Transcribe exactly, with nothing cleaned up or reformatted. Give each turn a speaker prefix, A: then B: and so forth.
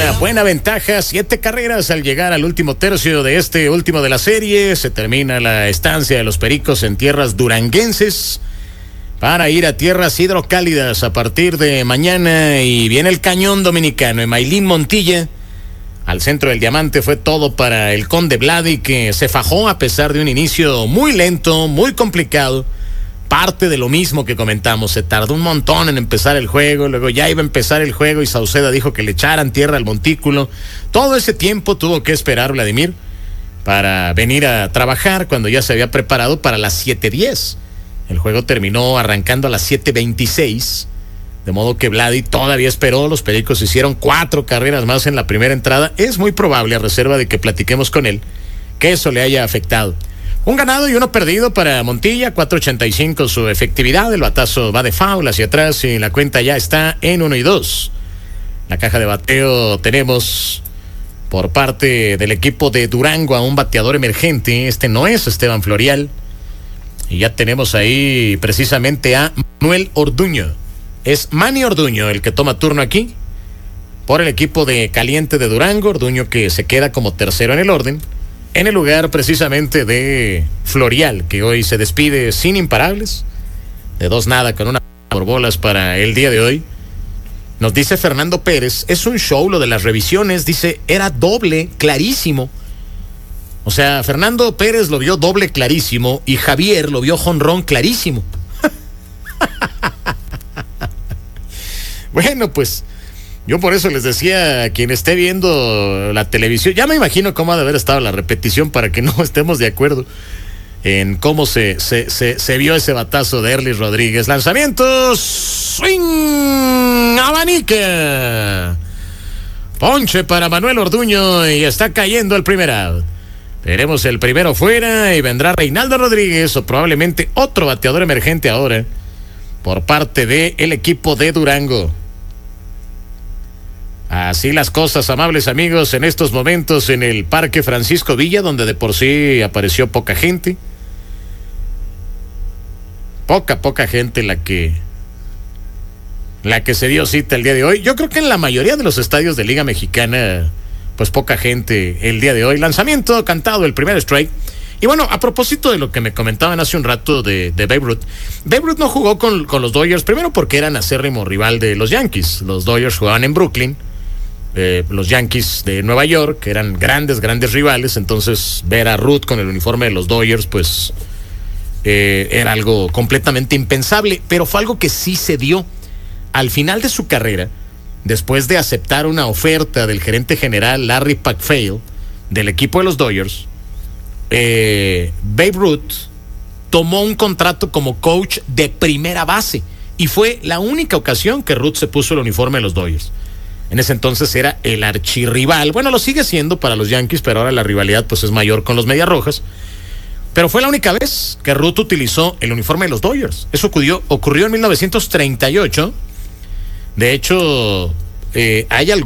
A: una buena ventaja, siete carreras al llegar al último tercio de este último de la serie. Se termina la estancia de los Pericos en tierras duranguenses para ir a tierras hidrocálidas a partir de mañana, y viene el cañón dominicano. Emailín Montilla al centro del diamante. Fue todo para el Conde Vladi, que se fajó a pesar de un inicio muy lento, muy complicado. Parte de lo mismo que comentamos, se tardó un montón en empezar el juego, luego ya iba a empezar el juego y Sauceda dijo que le echaran tierra al montículo. Todo ese tiempo tuvo que esperar Vladimir para venir a trabajar cuando ya se había preparado para las siete diez. El juego terminó arrancando a las siete veintiséis, de modo que Vladi todavía esperó. Los Pericos hicieron cuatro carreras más en la primera entrada. Es muy probable, a reserva de que platiquemos con él, que eso le haya afectado. Un ganado y uno perdido para Montilla, cuatro ochenta y cinco su efectividad. El batazo va de foul hacia atrás y la cuenta ya está en uno y dos. La caja de bateo tenemos por parte del equipo de Durango a un bateador emergente. Este no es Esteban Florial. Y ya tenemos ahí precisamente a Manuel Orduño. Es Manny Orduño el que toma turno aquí por el equipo de Caliente de Durango. Orduño que se queda como tercero en el orden, en el lugar precisamente de Florial, que hoy se despide sin imparables, de dos nada con una por bolas para el día de hoy. Nos dice Fernando Pérez, es un show lo de las revisiones, dice, era doble, clarísimo. O sea, Fernando Pérez lo vio doble clarísimo y Javier lo vio jonrón clarísimo. Bueno, pues yo por eso les decía a quien esté viendo la televisión, ya me imagino cómo ha de haber estado la repetición para que no estemos de acuerdo en cómo se, se, se, se vio ese batazo de Erlis Rodríguez. Lanzamientos, swing, abanica, ponche para Manuel Orduño y está cayendo el primer out. Veremos el primero fuera y vendrá Reinaldo Rodríguez o probablemente otro bateador emergente ahora por parte del equipo de Durango. Así las cosas, amables amigos, en estos momentos en el Parque Francisco Villa, donde de por sí apareció poca gente. Poca, poca gente la que la que se dio cita el día de hoy. Yo creo que en la mayoría de los estadios de Liga Mexicana, pues poca gente el día de hoy. Lanzamiento cantado, el primer strike. Y bueno, a propósito de lo que me comentaban hace un rato de, de Babe Ruth, Babe Ruth no jugó con, con los Dodgers, primero porque eran acérrimo rival de los Yankees. Los Dodgers jugaban en Brooklyn, eh, los Yankees de Nueva York, que eran grandes, grandes rivales. Entonces ver a Ruth con el uniforme de los Dodgers, pues eh, era algo completamente impensable, pero fue algo que sí se dio. Al final de su carrera, después de aceptar una oferta del gerente general Larry McPhail del equipo de los Dodgers, eh, Babe Ruth tomó un contrato como coach de primera base y fue la única ocasión que Ruth se puso el uniforme de los Dodgers. En ese entonces era el archirrival, bueno, lo sigue siendo para los Yankees, pero ahora la rivalidad pues es mayor con los Medias Rojas. Pero fue la única vez que Ruth utilizó el uniforme de los Dodgers. Eso ocurrió, ocurrió en mil novecientos treinta y ocho. De hecho, eh, hay algo